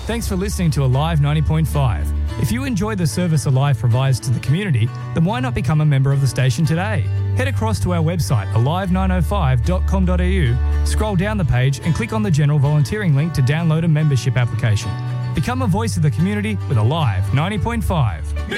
Thanks for listening to Alive 90.5. If you enjoy the service Alive provides to the community, then why not become a member of the station today? Head across to our website, alive905.com.au, scroll down the page and click on the general volunteering link to download a membership application. Become a voice of the community with Alive 90.5.